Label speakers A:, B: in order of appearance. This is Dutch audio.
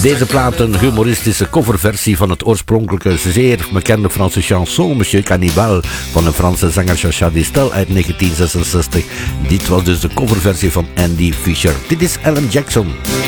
A: Deze plaat een humoristische coverversie van het oorspronkelijke zeer bekende Franse chanson Monsieur Cannibal van een Franse zanger Chacha Distel uit 1966. Dit was dus de coverversie van Andy Fisher. Dit is Alan Jackson.